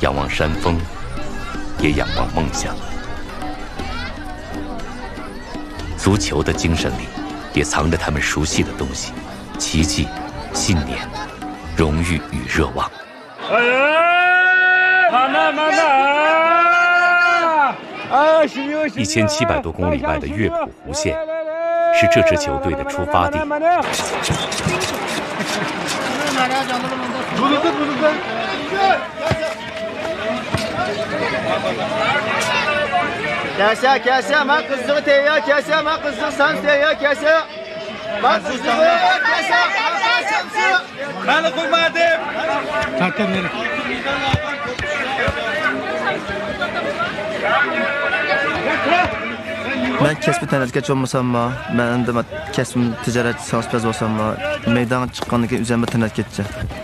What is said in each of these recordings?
仰望山峰，也仰望梦想。足球的精神里，也藏着他们熟悉的东西：奇迹、信念、荣誉与热望。1700多公里外的乐谱湖县，是这支球队的出发地。 Ben kasbiy tanatgacha olmasammi, men endi kasbim tijorat sohasida bo'lsammi, maydonga chiqqandan keyin o'zimni tanatgacha.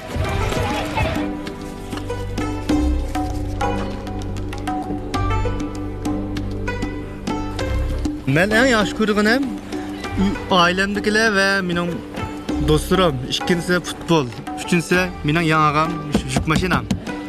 Men eng yaxshi ko'rganim ailemdekiler ve mening do'stlarim. İkincisi futbol, üçüncüsü mening yang'am yuk mashinam.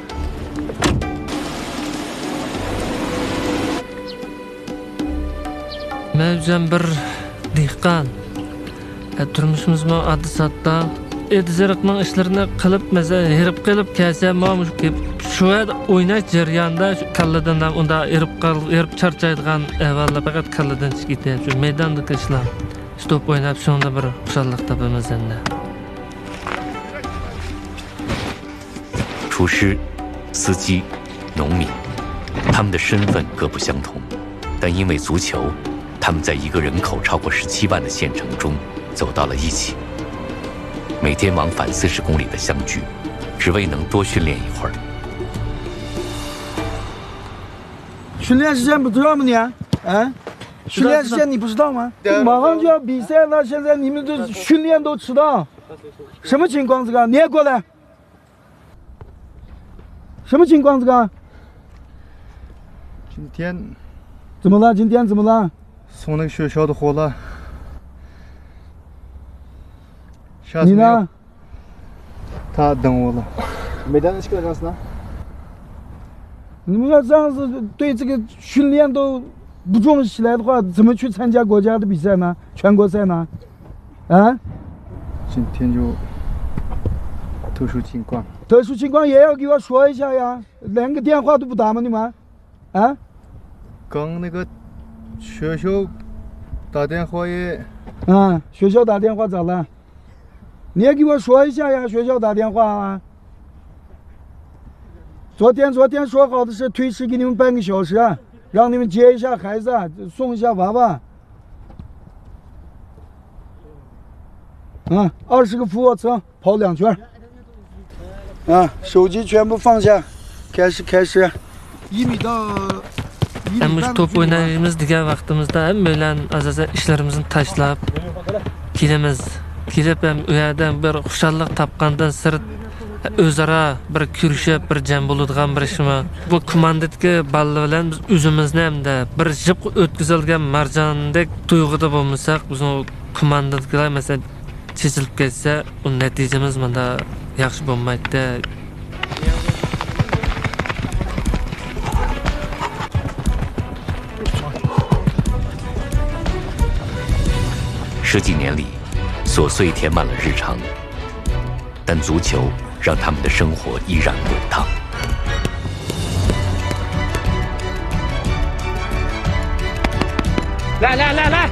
Men o'zim bir dehqon. Turmushimizmi addi-satda ediziriqning ishlarini qilib, masalan, herib qilib kelsa, men shu o'ynash jarayonida kalladan unda erib charchaydigan avvalda faqat kalladan chiqib ketadi. Shu maydondagi ishlar. Stop o'ynab shunda bir xushallik topamiz endi. 厨师、司机、农民，他们的身份各不相同，但因为足球，他们在一个人口超过17万的县城中走到了一起，每天往返40公里的相聚，只为能多训练一会儿。 训练时间不知道吗你？啊？训练时间你不知道吗？马上就要比赛了，现在你们这训练都迟到，什么情况？这个你也过来。 什么情况？这个？ 今天怎么了？今天怎么了？ 送那个学校的货了。 你呢？ 他等我了。没带那几个人呢？ 你们要这样子对这个训练都不重视起来的话，怎么去参加国家的比赛呢？全国赛呢？啊？ 今天就特殊情况。 特殊情况也要给我说一下呀，连个电话都不打吗你们？啊？ 刚那个学校打电话也…… 学校打电话咋了？你也给我说一下呀，学校打电话啊。昨天说好的是推迟给你们半个小时，让你们接一下孩子，送一下娃娃。20个俯卧撑，跑2圈。 手机全部放下，开始。1米到1米半。 Biz top o'ynaymiz degan vaqtimizda hamma bilan asosan ishlarimizni tashlab kelamiz. Kelib ham u yerdan bir xushallik topgandan sirt o'zaro bir ko'rishib, bir jam bo'ladigan bir ishmi. Bu komandadagi balla bilan biz o'zimizni hamda bir jib o'tkazilgan marjondek tuyg'uda bo'lmasak, biz komandadagilar masalan chechilib ketsa, u natijamiz menda yaxshi bo'lmaydi. 10几年里，琐碎填满了日常，但足球让他们的生活依然滚烫。 来！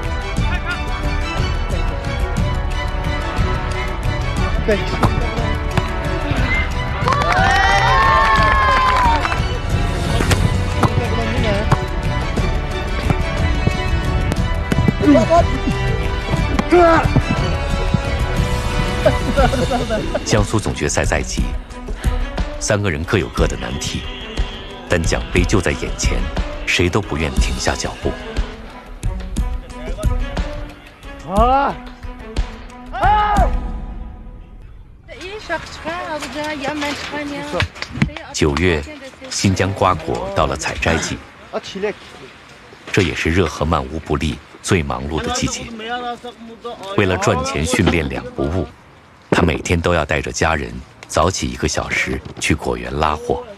江苏总决赛在即，3个人各有各的难题，但奖杯就在眼前，谁都不愿停下脚步。9月，新疆瓜果到了采摘季，这也是热河曼乌布力最忙碌的季节。为了赚钱训练2不误，他每天都要带着家人早起1个小时去果园拉货。